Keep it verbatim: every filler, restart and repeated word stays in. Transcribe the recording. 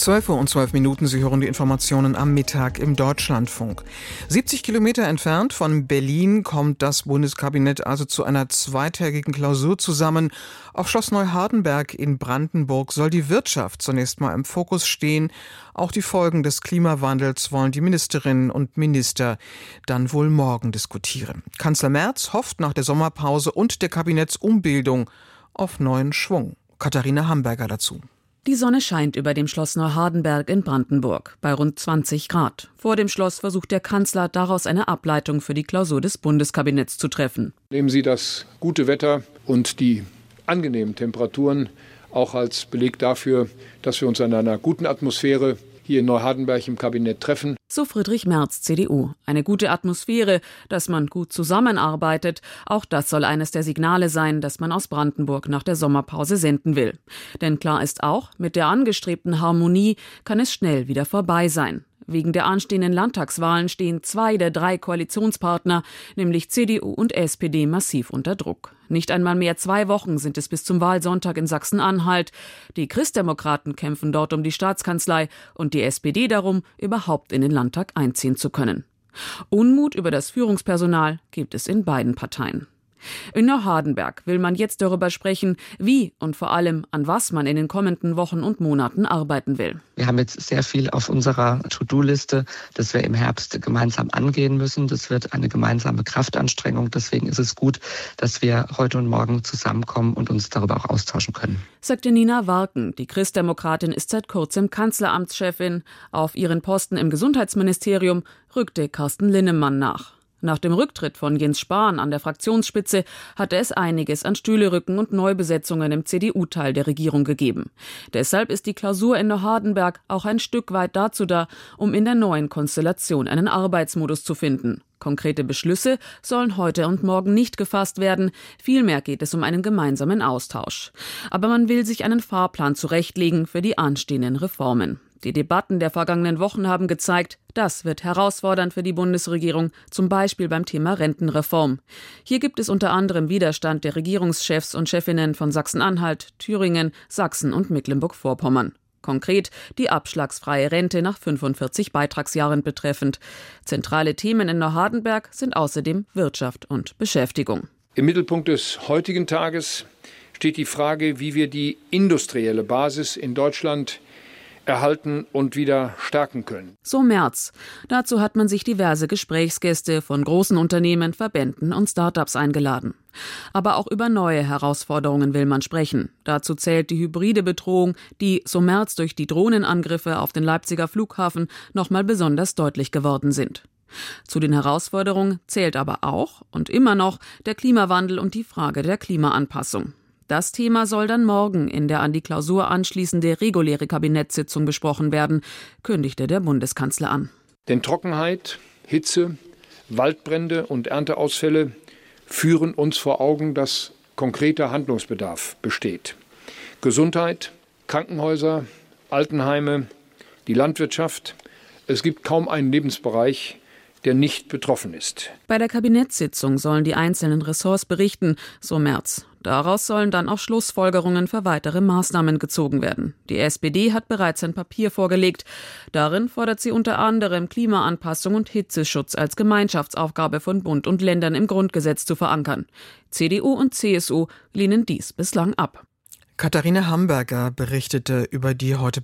zwölf Uhr und zwölf Minuten, Sie hören die Informationen am Mittag im Deutschlandfunk. siebzig Kilometer entfernt von Berlin kommt das Bundeskabinett also zu einer zweitägigen Klausur zusammen. Auf Schloss Neuhardenberg in Brandenburg soll die Wirtschaft zunächst mal im Fokus stehen. Auch die Folgen des Klimawandels wollen die Ministerinnen und Minister dann wohl morgen diskutieren. Kanzler Merz hofft nach der Sommerpause und der Kabinettsumbildung auf neuen Schwung. Katharina Hamburger dazu. Die Sonne scheint über dem Schloss Neuhardenberg in Brandenburg bei rund zwanzig Grad. Vor dem Schloss versucht der Kanzler, daraus eine Ableitung für die Klausur des Bundeskabinetts zu treffen. Nehmen Sie das gute Wetter und die angenehmen Temperaturen auch als Beleg dafür, dass wir uns in einer guten Atmosphäre hier in Neuhardenberg im Kabinett treffen. So Friedrich Merz, C D U. Eine gute Atmosphäre, dass man gut zusammenarbeitet. Auch das soll eines der Signale sein, das man aus Brandenburg nach der Sommerpause senden will. Denn klar ist auch, mit der angestrebten Harmonie kann es schnell wieder vorbei sein. Wegen der anstehenden Landtagswahlen stehen zwei der drei Koalitionspartner, nämlich C D U und S P D, massiv unter Druck. Nicht einmal mehr zwei Wochen sind es bis zum Wahlsonntag in Sachsen-Anhalt. Die Christdemokraten kämpfen dort um die Staatskanzlei und die S P D darum, überhaupt in den Landtag einziehen zu können. Unmut über das Führungspersonal gibt es in beiden Parteien. In Neuhardenberg will man jetzt darüber sprechen, wie und vor allem an was man in den kommenden Wochen und Monaten arbeiten will. Wir haben jetzt sehr viel auf unserer To-Do-Liste, das wir im Herbst gemeinsam angehen müssen. Das wird eine gemeinsame Kraftanstrengung. Deswegen ist es gut, dass wir heute und morgen zusammenkommen und uns darüber auch austauschen können. Sagte Nina Warken. Die Christdemokratin ist seit kurzem Kanzleramtschefin. Auf ihren Posten im Gesundheitsministerium rückte Carsten Linnemann nach. Nach dem Rücktritt von Jens Spahn an der Fraktionsspitze hatte es einiges an Stühlerücken und Neubesetzungen im C D U-Teil der Regierung gegeben. Deshalb ist die Klausur in Neuhardenberg auch ein Stück weit dazu da, um in der neuen Konstellation einen Arbeitsmodus zu finden. Konkrete Beschlüsse sollen heute und morgen nicht gefasst werden. Vielmehr geht es um einen gemeinsamen Austausch. Aber man will sich einen Fahrplan zurechtlegen für die anstehenden Reformen. Die Debatten der vergangenen Wochen haben gezeigt, das wird herausfordernd für die Bundesregierung, zum Beispiel beim Thema Rentenreform. Hier gibt es unter anderem Widerstand der Regierungschefs und Chefinnen von Sachsen-Anhalt, Thüringen, Sachsen und Mecklenburg-Vorpommern. Konkret die abschlagsfreie Rente nach fünfundvierzig Beitragsjahren betreffend. Zentrale Themen in Neuhardenberg sind außerdem Wirtschaft und Beschäftigung. Im Mittelpunkt des heutigen Tages steht die Frage, wie wir die industrielle Basis in Deutschland erhalten und wieder stärken können. So Merz. Dazu hat man sich diverse Gesprächsgäste von großen Unternehmen, Verbänden und Start-ups eingeladen. Aber auch über neue Herausforderungen will man sprechen. Dazu zählt die hybride Bedrohung, die, so Merz, durch die Drohnenangriffe auf den Leipziger Flughafen nochmal besonders deutlich geworden sind. Zu den Herausforderungen zählt aber auch und immer noch der Klimawandel und die Frage der Klimaanpassung. Das Thema soll dann morgen in der an die Klausur anschließende reguläre Kabinettssitzung besprochen werden, kündigte der Bundeskanzler an. Denn Trockenheit, Hitze, Waldbrände und Ernteausfälle führen uns vor Augen, dass konkreter Handlungsbedarf besteht. Gesundheit, Krankenhäuser, Altenheime, die Landwirtschaft. Es gibt kaum einen Lebensbereich, der nicht betroffen ist. Bei der Kabinettssitzung sollen die einzelnen Ressorts berichten, so Merz. Daraus sollen dann auch Schlussfolgerungen für weitere Maßnahmen gezogen werden. Die S P D hat bereits ein Papier vorgelegt. Darin fordert sie unter anderem Klimaanpassung und Hitzeschutz als Gemeinschaftsaufgabe von Bund und Ländern im Grundgesetz zu verankern. C D U und C S U lehnen dies bislang ab. Katharina Hamburger berichtete über die heute